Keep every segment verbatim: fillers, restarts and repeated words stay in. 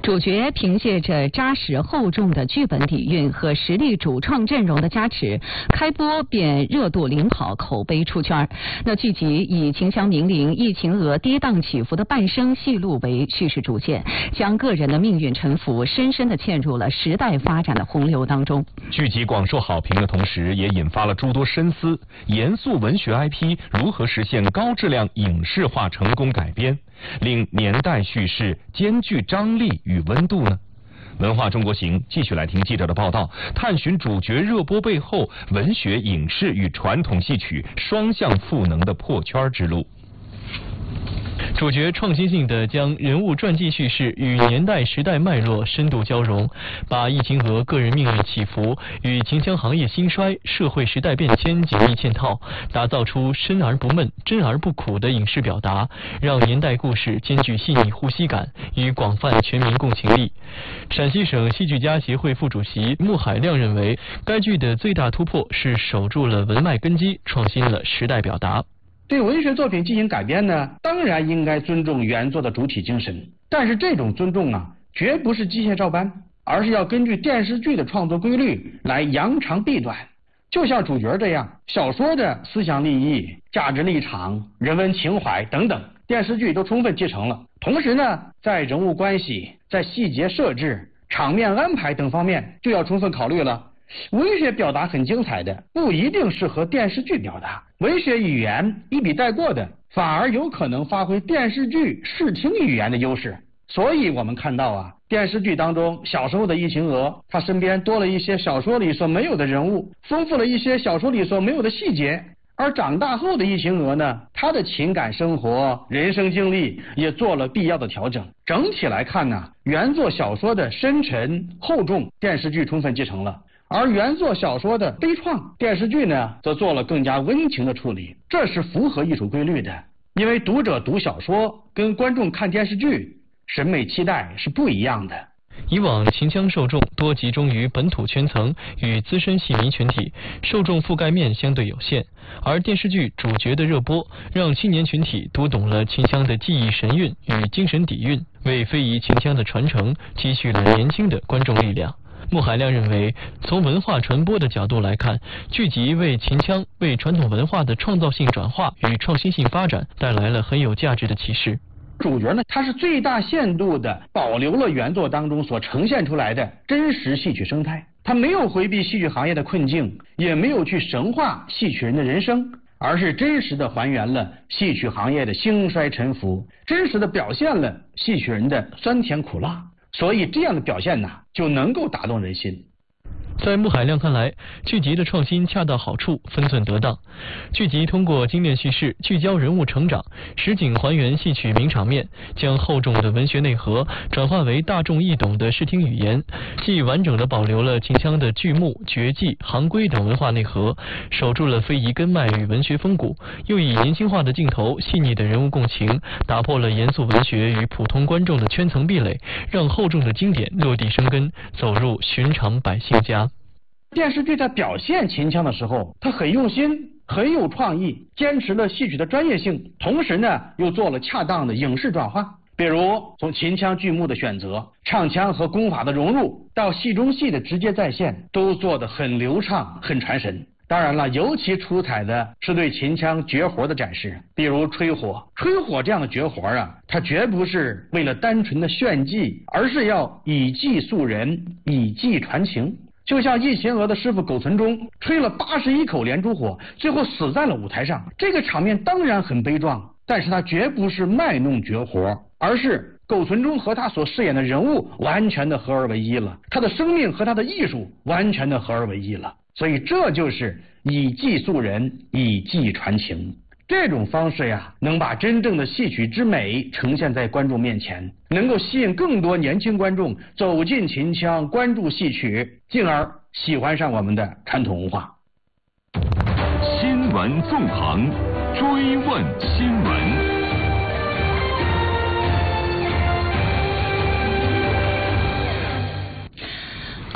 主角凭借着扎实厚重的剧本底蕴和实力主创阵容的加持，开播便热度领跑，口碑出圈。那剧集以秦腔名伶易秦娥跌宕起伏的半生戏路为叙事主线，将个人的命运沉浮深深地嵌入了时代发展的洪流当中。 剧集广受好评的同时，也引发了诸多深思：严肃文学 I P 如何实现高质量影视化成功改编，令年代叙事兼具张力与温度呢？文化中国行继续来听记者的报道，探寻主角热播背后文学影视与传统戏曲双向赋能的破圈之路。主角创新性地将人物传记叙事与年代时代脉络深度交融，把易秦娥个人命运起伏与秦腔行业兴衰、社会时代变迁紧密嵌套，打造出深而不闷、真而不苦的影视表达，让年代故事兼具细腻呼吸感与广泛全民共情力。陕西省戏剧家协会副主席穆海亮认为，该剧的最大突破是守住了文脉根基，创新了时代表达。 对文学作品进行改编呢，当然应该尊重原作的主体精神，但是这种尊重啊，绝不是机械照搬，而是要根据电视剧的创作规律来扬长避短。就像主角这样，小说的思想立意、价值立场、人文情怀等等，电视剧都充分继承了。同时呢，在人物关系、在细节设置、场面安排等方面就要充分考虑了。文学表达很精彩的，不一定适合电视剧表达。文学语言一笔带过的，反而有可能发挥电视剧视听语言的优势。所以我们看到啊，电视剧当中小时候的易秦娥，她身边多了一些小说里所没有的人物，丰富了一些小说里所没有的细节。而长大后的易秦娥呢，她的情感生活、人生经历也做了必要的调整。整体来看呢，原作小说的深沉厚重，电视剧充分继承了。而原作小说的悲怆，电视剧呢则做了更加温情的处理，这是符合艺术规律的。因为读者读小说跟观众看电视剧审美期待是不一样的。 以往秦腔受众多集中于本土圈层与资深戏迷群体，受众覆盖面相对有限，而电视剧主角的热播，让青年群体读懂了秦腔的技艺神韵与精神底蕴，为非遗秦腔的传承积蓄了年轻的观众力量。穆海亮认为，从文化传播的角度来看，剧集为秦腔、为传统文化的创造性转化与创新性发展带来了很有价值的启示。 主角呢，他是最大限度地保留了原作当中所呈现出来的真实戏曲生态，他没有回避戏曲行业的困境，也没有去神化戏曲人的人生，而是真实地还原了戏曲行业的兴衰沉浮，真实地表现了戏曲人的酸甜苦辣。所以这样的表现呢，就能够打动人心。 在穆海亮看来，剧集的创新恰到好处，分寸得当。剧集通过精炼叙事，聚焦人物成长，实景还原戏曲名场面，将厚重的文学内核转化为大众易懂的视听语言，既完整地保留了秦腔的剧目、绝技、行规等文化内核，守住了非遗根脉与文学风骨，又以年轻化的镜头、细腻的人物共情，打破了严肃文学与普通观众的圈层壁垒，让厚重的经典落地生根，走入寻常百姓家。 电视剧在表现秦腔的时候，它很用心，很有创意，坚持了戏曲的专业性，同时呢又做了恰当的影视转化。比如从秦腔剧目的选择、唱腔和功法的融入，到戏中戏的直接再现，都做得很流畅，很传神。当然了，尤其出彩的是对秦腔绝活的展示，比如吹火。吹火这样的绝活啊，它绝不是为了单纯的炫技，而是要以技塑人，以技传情。就像易秦娥的师傅苟存中吹了八十一口连珠火，最后死在了舞台上。这个场面当然很悲壮，但是他绝不是卖弄绝活，而是苟存中和他所饰演的人物完全的合而为一了，他的生命和他的艺术完全的合而为一了。所以这就是以技塑人，以技传情。这种方式呀，能把真正的戏曲之美呈现在观众面前，能够吸引更多年轻观众走进秦腔，关注戏曲，进而喜欢上我们的传统文化。 新闻纵横，追问新闻。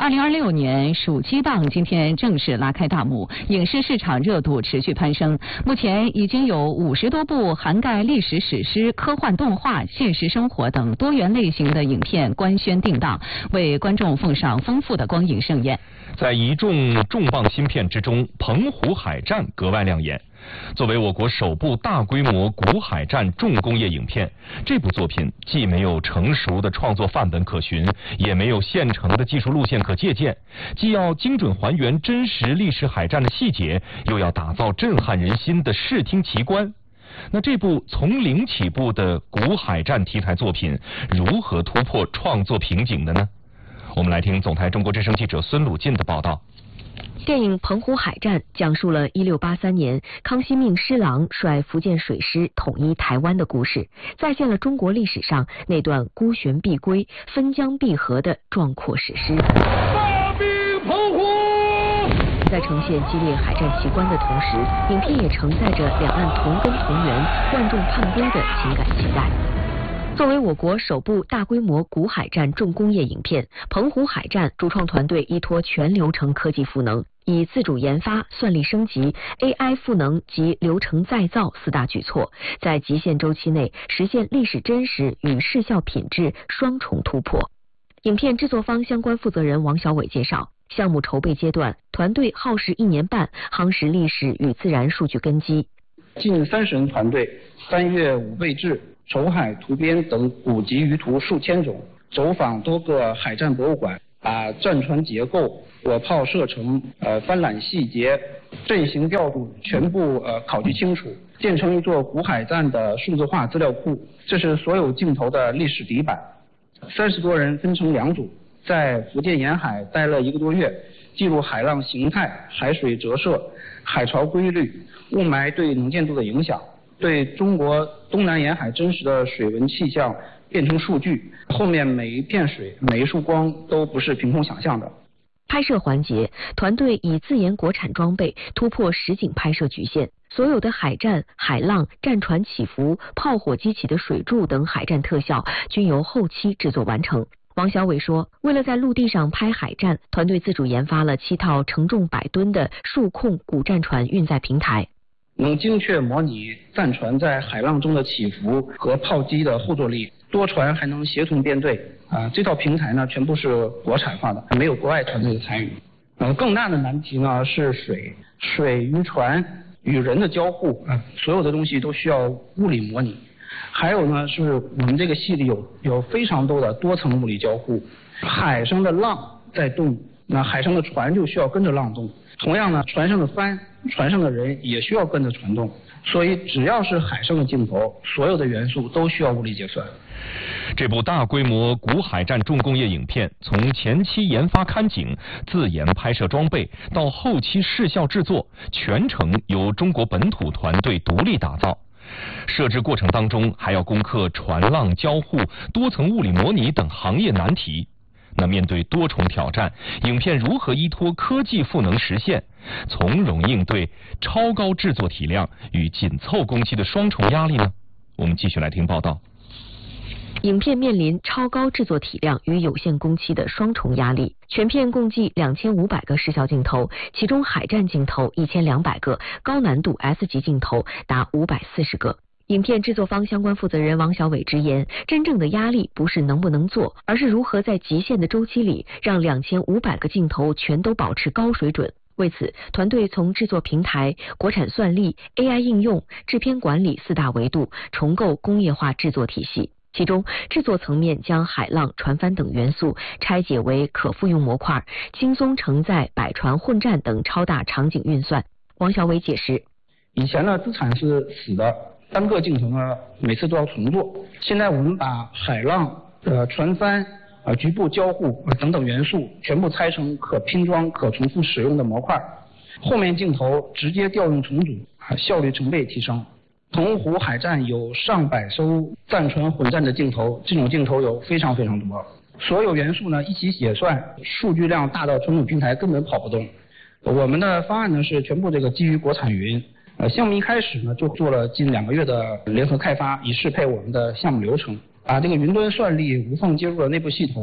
二零二六年暑期档今天正式拉开大幕，影视市场热度持续攀升。目前已经有五十多部涵盖历史史诗、科幻动画、现实生活等多元类型的影片官宣定档，为观众奉上丰富的光影盛宴。 在一众重磅新片之中，《澎湖海战》格外亮眼。作为我国首部大规模古海战重工业影片，这部作品既没有成熟的创作范本可循，也没有现成的技术路线可借鉴，既要精准还原真实历史海战的细节，又要打造震撼人心的视听奇观。那这部从零起步的古海战题材作品，如何突破创作瓶颈的呢？我们来听总台中国之声记者孙鲁进的报道。 电影《澎湖海战》讲述了一六八三年康熙命施琅率福建水师统一台湾的故事，再现了中国历史上那段孤悬碧归、分疆碧河的壮阔史诗。 大兵澎湖！ 在呈现激烈海战奇观的同时，影片也承载着两岸同根同源、万众盼归的情感期待。作为我国首部大规模古海战重工业影片，《澎湖海战》主创团队依托全流程科技赋能，以自主研发、算力升级、A I 赋能及流程再造四大举措，在极限周期内实现历史真实与视效品质双重突破。影片制作方相关负责人王小伟介绍，项目筹备阶段，团队耗时一年半，夯实历史与自然数据根基。 近三十人团队，翻阅五倍制、筹海图编等古籍舆图数千种，走访多个海战博物馆，把战船结构、火炮射程、呃帆缆细节、阵型调度全部呃考据清楚，建成一座古海战的数字化资料库。这是所有镜头的历史底板。三十多人分成两组，在福建沿海待了一个多月，记录海浪形态、海水折射、海潮规律、雾霾对能见度的影响，对中国东南沿海真实的水文气象变成数据，后面每一片水、每一束光都不是凭空想象的。 拍摄环节，团队以自研国产装备突破实景拍摄局限，所有的海战、海浪、战船起伏、炮火激起的水柱等海战特效均由后期制作完成。王小伟说，为了在陆地上拍海战，团队自主研发了七套承重百吨的数控古战船运载平台， 能精确模拟战船在海浪中的起伏和炮击的后坐力，多船还能协同编队。啊，这套平台呢全部是国产化的，没有国外团队的参与。呃，更大的难题呢是水，水与船与人的交互，啊，所有的东西都需要物理模拟。还有呢，是我们这个戏里有有非常多的多层物理交互，海上的浪在动，那海上的船就需要跟着浪动。同样呢，船上的帆、船上的人也需要跟着船动。所以只要是海上的镜头，所有的元素都需要物理结算。 这部大规模古海战重工业影片，从前期研发看景、自研拍摄装备，到后期视效制作，全程由中国本土团队独立打造。设置过程当中还要攻克船浪交互、多层物理模拟等行业难题。那面对多重挑战，影片如何依托科技赋能实现，从容应对超高制作体量与紧凑工期的双重压力呢？我们继续来听报道。 影片面临超高制作体量与有限工期的双重压力，全片共计两千五百个视效镜头，其中海战镜头一千两百个，高难度 S 级镜头达五百四十个。影片制作方相关负责人王小伟直言，真正的压力不是能不能做，而是如何在极限的周期里让两千五百个镜头全都保持高水准。为此，团队从制作平台、国产算力、A I 应用、制片管理四大维度重构工业化制作体系。其中，制作层面将海浪、船帆等元素拆解为可复用模块，轻松承载百船混战等超大场景运算。王小伟解释， 以前呢资产是死的，单个镜头呢每次都要重做，现在我们把海浪、呃船帆、呃局部交互、呃、等等元素全部拆成可拼装、可重复使用的模块，后面镜头直接调用重组，啊，效率成倍提升。澎湖海战有上百艘战船混战的镜头，这种镜头有非常非常多，所有元素呢一起解算，数据量大到传统平台根本跑不动。我们的方案呢是全部这个基于国产云，呃，项目一开始呢就做了近两个月的联合开发，以适配我们的项目流程，把这个云端算力无缝接入了内部系统，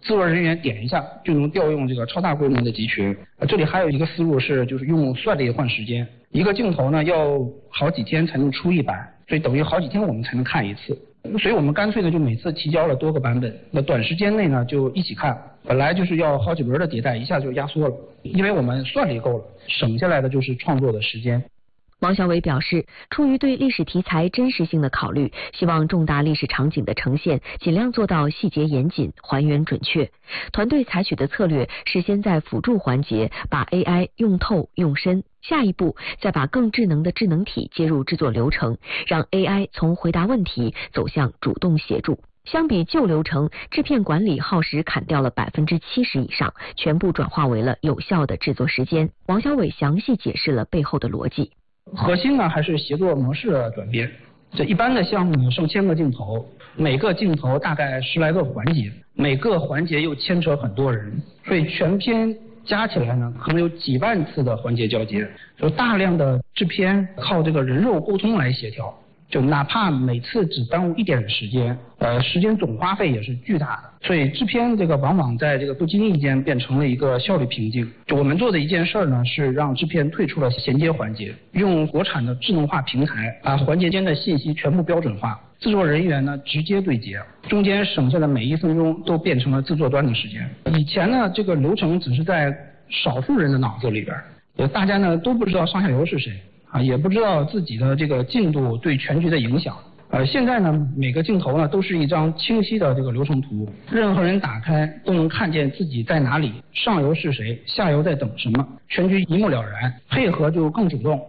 制作人员点一下就能调用这个超大规模的集群。呃，这里还有一个思路是，就是用算力换时间，一个镜头呢要好几天才能出一版，所以等于好几天我们才能看一次。所以我们干脆呢就每次提交了多个版本，那短时间内呢就一起看。本来就是要好几轮的迭代，一下就压缩了，因为我们算力够了，省下来的就是创作的时间。 王小伟表示，出于对历史题材真实性的考虑，希望重大历史场景的呈现尽量做到细节严谨、还原准确。团队采取的策略是先在辅助环节把 A I 用透用深，下一步再把更智能的智能体接入制作流程，让 A I 从回答问题走向主动协助。相比旧流程，制片管理耗时砍掉了百分之七十以上，全部转化为了有效的制作时间。王小伟详细解释了背后的逻辑。 核心呢还是协作模式的转变。这一般的项目上千个镜头，每个镜头大概十来个环节，每个环节又牵扯很多人，所以全片加起来呢，可能有几万次的环节交接，有大量的制片靠这个人肉沟通来协调。就哪怕每次只耽误一点时间，呃，时间总花费也是巨大的，所以制片这个往往在这个不经意间变成了一个效率瓶颈。就我们做的一件事呢，是让制片退出了衔接环节，用国产的智能化平台把环节间的信息全部标准化，制作人员呢直接对接，中间省下的每一分钟都变成了制作端的时间。以前呢，这个流程只是在少数人的脑子里边，呃，大家呢都不知道上下游是谁。啊，也不知道自己的这个进度对全局的影响。呃，现在呢，每个镜头呢都是一张清晰的这个流程图，任何人打开都能看见自己在哪里，上游是谁，下游在等什么，全局一目了然，配合就更主动。